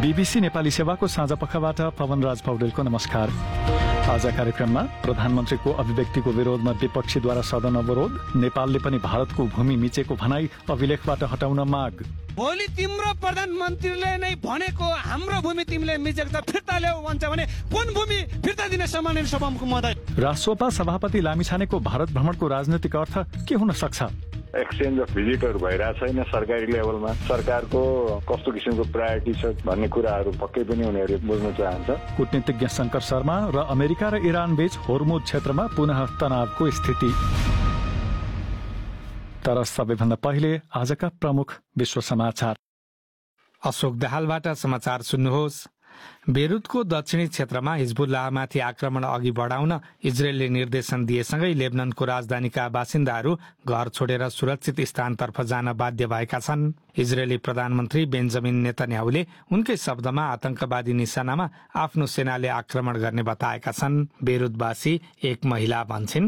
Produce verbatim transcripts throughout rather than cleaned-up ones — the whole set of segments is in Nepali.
बीबीसी नेपाली सेवाको साँझ पखबाट पवनराज पौडेलको नमस्कार। आज कार्यक्रममा प्रधानमन्त्रीको अभिव्यक्तिको विरोधमा विपक्षीद्वारा सदन अवरोध, नेपालले पनि भारतको भूमि मिचेको भनाई अभिलेखबाट हटाउन माग। भोलि तिम्रो प्रधानमन्त्रीले नै भनेको हाम्रो भूमि तिमीले मिचेको त फिर्ता ल्याऊ भन्छ भने कुन भूमि फिर्ता दिने सम्मान सभामुख महोदय? राष्ट्रपा सभापति लामिछानेको भारत भ्रमणको राजनैतिक अर्थ के हुन सक्छ? एक्सचेन्ज अफ भिजिटहरू भइरहेको छैन सरकारी लेभलमा। सरकारको कस्तो किसिमको प्रायोरिटी छ भन्ने कुराहरू पक्कै पनि उनीहरूले बुझ्न चाहन्छ। कूटनीतिज्ञ शंकर शर्मा र अमेरिका र इरान बीच होर्मुज क्षेत्रमा पुनः तनावको स्थिति। तर सबैभन्दा पहिले आजका प्रमुख विश्व समाचार। अशोक दाहालबाट समाचार सुन्नुहोस्। बेरुतको दक्षिणी क्षेत्रमा हिजबुल्लाहमाथि आक्रमण अघि बढाउन इजरायलले निर्देशन दिएसँगै लेबननको राजधानीका बासिन्दाहरू घर छोडेर सुरक्षित स्थानतर्फ जान बाध्य भएका छन्। इजरायली प्रधानमन्त्री बेन्जामिन नेतन्याहुले उनकै शब्दमा आतंकवादी निशानामा आफ्नो सेनाले आक्रमण गर्ने बताएका छन्। बेरुतवासी एक महिला भन्छन्,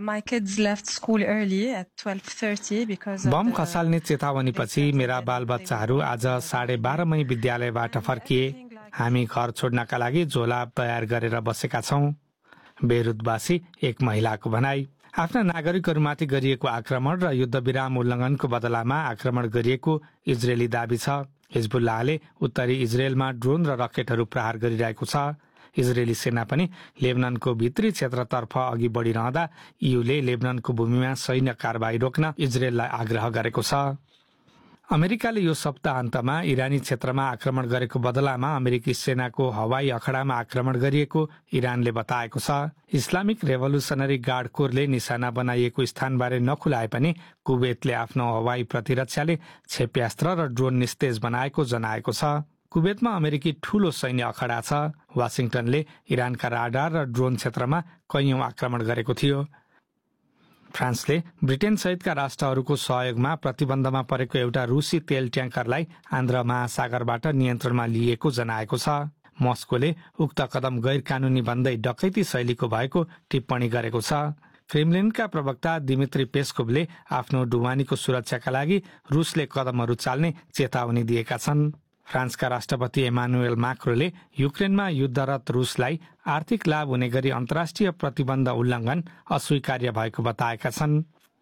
बम खसाल्ने चेतावनीपछि मेरा बालबच्चाहरू आज साढे बाह्रमै विद्यालयबाट फर्किए। हामी घर छोड्नका लागि झोला तयार गरेर बसेका छौं। बेरुतवासी एक महिलाको भनाई। आफ्ना नागरिकहरूमाथि गरिएको आक्रमण र युद्धविराम उल्लङ्घनको बदलामा आक्रमण गरिएको इजरायली दाबी छ। हिजबुल्लाहले उत्तरी इजरायलमा ड्रोन र रकेटहरू प्रहार गरिरहेको छ। इजरायली सेना पनि लेबननको भित्री क्षेत्रतर्फ अघि बढिरहँदा इयूले लेबननको भूमिमा सैन्य कारबाही रोक्न इजरायललाई आग्रह गरेको छ। अमेरिकाले यो सप्ताहन्तमा इरानी क्षेत्रमा आक्रमण गरेको बदलामा अमेरिकी सेनाको हवाई अखडामा आक्रमण गरिएको इरानले बताएको छ। इस्लामिक रेभोल्युसनरी गार्ड कोरले निशाना बनाइएको स्थानबारे नखुलाए पनि कुवेतले आफ्नो हवाई प्रतिरक्षाले क्षेप्यास्त्र र ड्रोन निस्तेज बनाएको जनाएको छ। कुवेतमा अमेरिकी ठूलो सैन्य अखडा छ। वाशिंगटनले इरानका राडार र ड्रोन क्षेत्रमा कैयौं आक्रमण गरेको थियो। फ्रान्सले ब्रिटेन सहितका राष्ट्रहरूको सहयोगमा प्रतिबन्धमा परेको एउटा रूसी तेल ट्याङ्करलाई आन्ध्र महासागरबाट नियन्त्रणमा लिएको जनाएको छ। मस्कोले उक्त कदम गैर कानूनी भन्दै डकैती शैलीको भएको टिप्पणी गरेको छ। क्रेमलिनका प्रवक्ता दिमित्री पेस्कोभले आफ्नो ढुवानीको सुरक्षाका लागि रुसले कदमहरू चाल्ने चेतावनी दिएका छन्। फ्रान्सका राष्ट्रपति एमानुएल माक्रोले युक्रेनमा युद्धरत रुसलाई आर्थिक लाभ हुने गरी अन्तर्राष्ट्रिय प्रतिबन्ध उल्लङ्घन अस्वीकार्य भएको बताएका छन्।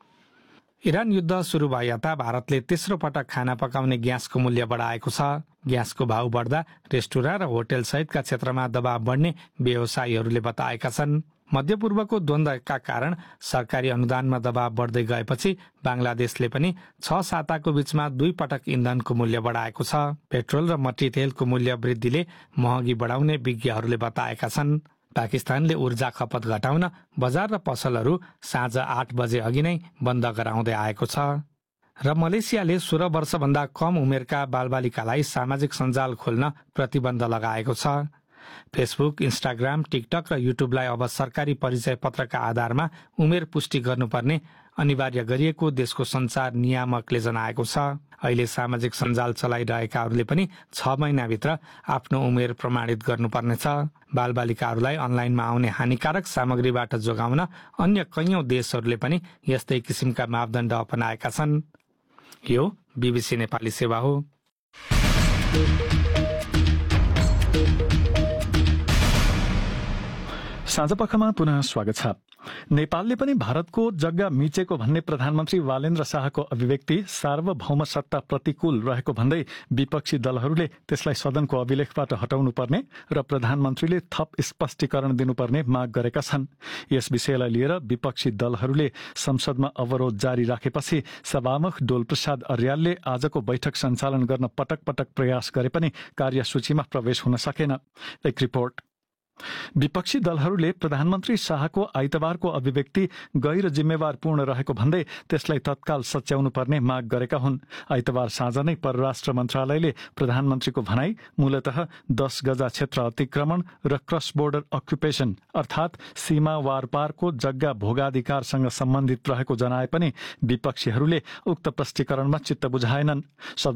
इरान युद्ध सुरु भए यता भारतले तेस्रो पटक खाना पकाउने ग्यासको मूल्य बढाएको छ। ग्यासको भाव बढ्दा रेस्टुराँ र होटल सहितका क्षेत्रमा दबाव बढ्ने व्यवसायीहरूले बताएका छन्। मध्यपूर्वको द्वन्द्वका कारण सरकारी अनुदानमा दबाव बढ्दै गएपछि बांग्लादेशले पनि छ साताको बीचमा दुई पटक इन्धनको मूल्य बढाएको छ। पेट्रोल र मट्टीतेलको मूल्य वृद्धिले महँगी बढाउने विज्ञहरूले बताएका छन्। पाकिस्तानले ऊर्जा खपत घटाउन बजार र पसलहरू साँझ आठ बजे अघि नै बन्द गराउँदै आएको छ। र मलेसियाले सोह्र वर्षभन्दा कम उमेरका बालबालिकालाई सामाजिक सञ्जाल खोल्न प्रतिबन्ध लगाएको छ। फेसबुक, इन्स्टाग्राम, टिकटक र युट्युबलाई अब सरकारी परिचय पत्रका आधारमा उमेर पुष्टि गर्नुपर्ने अनिवार्य गरिएको देशको सञ्चार नियामकले जनाएको छ। अहिले सामाजिक सञ्जाल चलाइरहेकाहरूले पनि छ महिनाभित्र आफ्नो उमेर प्रमाणित गर्नुपर्नेछ। बालबालिकाहरूलाई अनलाइनमा आउने हानिकारक सामग्रीबाट जोगाउन अन्य कैयौं देशहरूले पनि यस्तै किसिमका मापदण्ड अपनाएका छन्। यो बीबीसी नेपाली सेवा हो। साँझपखमा पुनः स्वागत छ। नेपालले पनि भारतको जग्गा मिचेको भन्ने प्रधानमन्त्री वालेन्द्र शाहको अभिव्यक्ति सार्वभौम सत्ता प्रतिकूल रहेको भन्दै विपक्षी दलहरूले त्यसलाई सदनको अभिलेखबाट हटाउनु पर्ने र प्रधानमन्त्रीले थप स्पष्टीकरण दिनुपर्ने माग गरेका छन्। यस विषयलाई लिएर विपक्षी दलहरूले संसदमा अवरोध जारी राखेपछि सभामुख डोलप्रसाद अर्यालले आजको बैठक सञ्चालन गर्न पटक पटक प्रयास गरे पनि कार्यसूचीमा प्रवेश हुन सकेन। एक रिपोर्ट। विपक्षी दलहरूले प्रधानमन्त्री शाहको आइतबारको अभिव्यक्ति गैर जिम्मेवारपूर्ण रहेको भन्दै त्यसलाई तत्काल सच्याउनु पर्ने माग गरेका हुन्। आइतबार साँझ नै परराष्ट्र मन्त्रालयले प्रधानमन्त्रीको भनाई मूलतः दस गजा क्षेत्र अतिक्रमण र क्रस बोर्डर अक्युपेसन अर्थात सीमा वारपारको जग्गा भोगाधिकारसँग सम्बन्धित रहेको जनाए पनि विपक्षीहरूले उक्त प्रष्टीकरणमा चित्त बुझाएनन्।